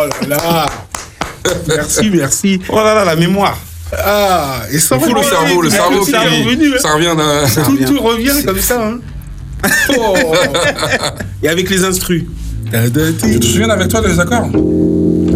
Oh là là. Merci. Oh là là, la mémoire. Ah, et ça Il faut le cerveau qui revenu, hein. ça revient d'un... Tout revient comme ça. Hein. Oh. Et avec les instrus. Tu te souviens avec toi des accords?